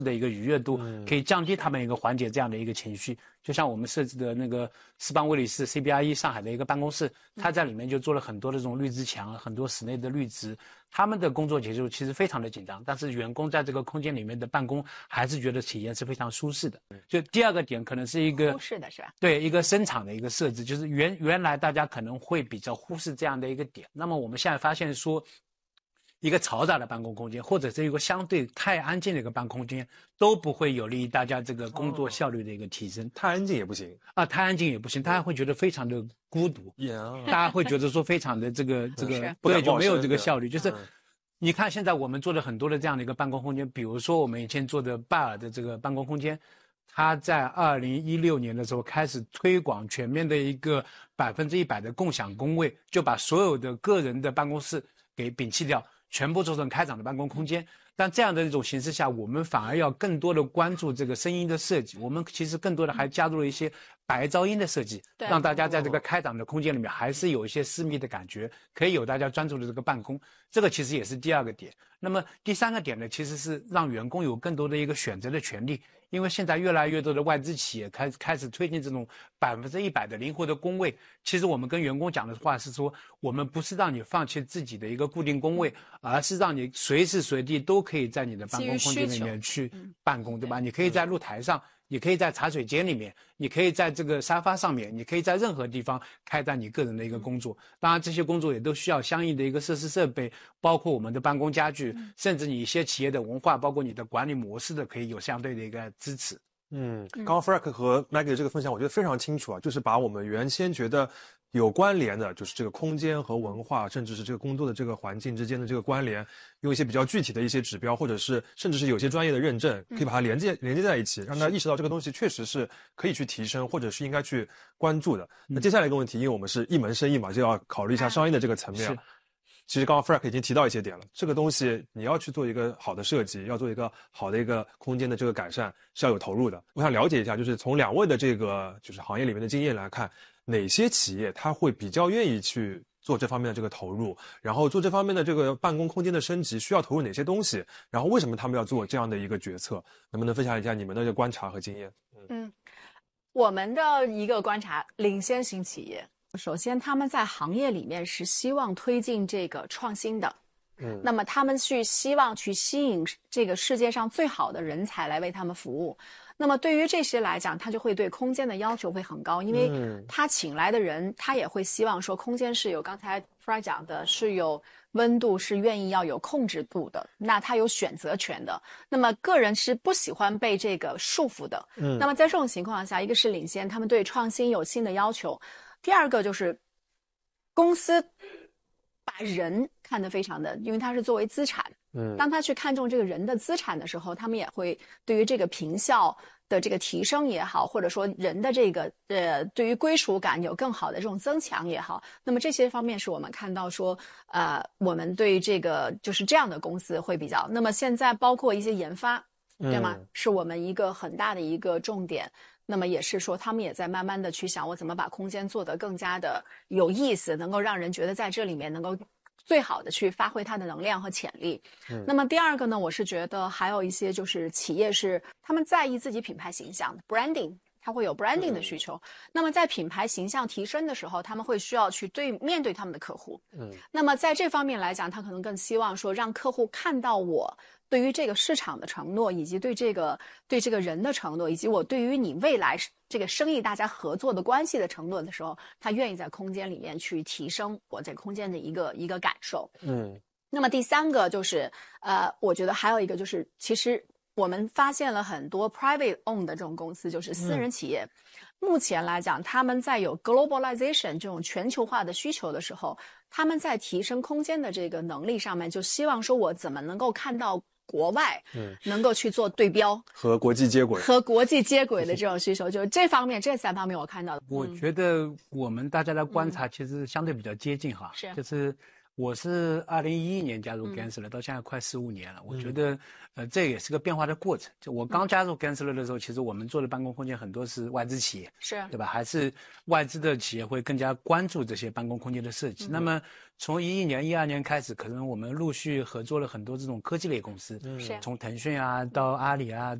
的一个愉悦度，可以降低他们一个缓解这样的一个情绪。就像我们设置的那个斯邦威里斯 CBRE 上海的一个办公室，它在里面就做了很多的这种绿植墙，很多室内的绿植。他们的工作节奏其实非常的紧张，但是员工在这个空间里面的办公还是觉得体验是非常舒适的。就第二个点可能是一个舒适的是吧？ 对，一个生产的一个设置，就是原来大家可能会比较忽视这样的一个点。那么我们现在发现说，一个嘈杂的办公空间，或者是一个相对太安静的一个办公空间，都不会有利于大家这个工作效率的一个提升。 太安静也不行啊，太安静也不行，大家会觉得非常的孤独，大家会觉得说非常的这个对，就没有这个效率。就是你看现在我们做了很多的这样的一个办公空间，比如说我们以前做的拜耳的这个办公空间，它在2016年的时候开始推广全面的一个100%的共享工位，就把所有的个人的办公室给摒弃掉，全部做成开展的办公空间。但这样的一种形式下，我们反而要更多的关注这个声音的设计，我们其实更多的还加入了一些白噪音的设计，让大家在这个开展的空间里面还是有一些私密的感觉，可以有大家专注的这个办公。这个其实也是第二个点。那么第三个点呢，其实是让员工有更多的一个选择的权利。因为现在越来越多的外资企业开始推进这种100%的灵活的工位，其实我们跟员工讲的话是说，我们不是让你放弃自己的一个固定工位，而是让你随时随地都可以在你的办公空间里面去办公，对吧？你可以在露台上，你可以在茶水间里面，你可以在这个沙发上面，你可以在任何地方开展你个人的一个工作。当然这些工作也都需要相应的一个设施设备，包括我们的办公家具，甚至你一些企业的文化，包括你的管理模式的，可以有相对的一个支持。 刚刚 Frank 和 Maggie 的这个分享我觉得非常清楚啊，就是把我们原先觉得有关联的，就是这个空间和文化，甚至是这个工作的这个环境之间的这个关联，用一些比较具体的一些指标，或者是甚至是有些专业的认证，可以把它连接在一起，让大家意识到这个东西确实是可以去提升，或者是应该去关注的。那接下来一个问题，因为我们是一门生意嘛，就要考虑一下商业的这个层面。其实刚刚 Frank 已经提到一些点了，这个东西你要去做一个好的设计，要做一个好的一个空间的这个改善，是要有投入的。我想了解一下，就是从两位的这个就是行业里面的经验来看，哪些企业它会比较愿意去做这方面的这个投入，然后做这方面的这个办公空间的升级需要投入哪些东西，然后为什么他们要做这样的一个决策，能不能分享一下你们的这个观察和经验？ 我们的一个观察，领先型企业首先他们在行业里面是希望推进这个创新的，那么他们希望去吸引这个世界上最好的人才来为他们服务。那么对于这些来讲，他就会对空间的要求会很高，因为他请来的人，他也会希望说空间是有刚才 Frank 讲的是有温度，是愿意要有控制度的，那他有选择权的。那么个人是不喜欢被这个束缚的。那么在这种情况下，一个是领先，他们对创新有新的要求。第二个就是公司把人看得非常的，因为它是作为资产，当他去看重这个人的资产的时候，他们也会对于这个评效的这个提升也好，或者说人的这个对于归属感有更好的这种增强也好，那么这些方面是我们看到说我们对于这个就是这样的公司会比较。那么现在包括一些研发，对吗？是我们一个很大的一个重点。那么也是说他们也在慢慢的去想我怎么把空间做得更加的有意思，能够让人觉得在这里面能够最好的去发挥它的能量和潜力。那么第二个呢，我是觉得还有一些就是企业是他们在意自己品牌形象的 branding， 它会有 branding 的需求。那么在品牌形象提升的时候，他们会需要去面对他们的客户。那么在这方面来讲，他可能更希望说让客户看到我对于这个市场的承诺，以及对这个人的承诺，以及我对于你未来这个生意大家合作的关系的承诺的时候，他愿意在空间里面去提升我在空间的一个感受。那么第三个就是我觉得还有一个就是其实我们发现了很多 private owned 的这种公司，就是私人企业，目前来讲他们在有 globalization 这种全球化的需求的时候，他们在提升空间的这个能力上面，就希望说我怎么能够看到国外能够去做对标和国际接轨的这种需求，就是这三方面我看到的。 我觉得我们大家的观察其实相对比较接近哈，就是我是2011年加入 Gensler，到现在快15年了。我觉得，这也是个变化的过程。就我刚加入 Gensler的时候，其实我们做的办公空间很多是外资企业， 是， 对吧？还是外资的企业会更加关注这些办公空间的设计。那么从11年、12年开始，可能我们陆续合作了很多这种科技类公司， 是， 从腾讯啊到阿里啊。